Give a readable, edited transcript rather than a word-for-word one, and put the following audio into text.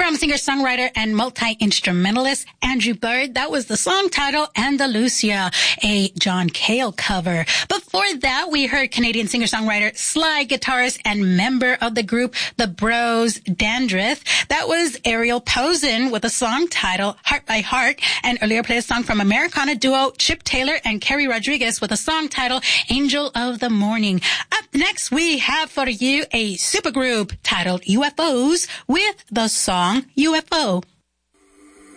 from singer-songwriter and multi-instrumentalist Andrew Bird. That was the song title Andalusia, a John Cale cover. Before that, we heard Canadian singer-songwriter, slide guitarist, and member of the group The Bros, Dandruff. That was Ariel Posen with a song titled Heart by Heart, and earlier played a song from Americana duo Chip Taylor and Kerry Rodriguez with a song titled Angel of the Morning. Up next, we have for you a supergroup titled UFOs with the song UFO.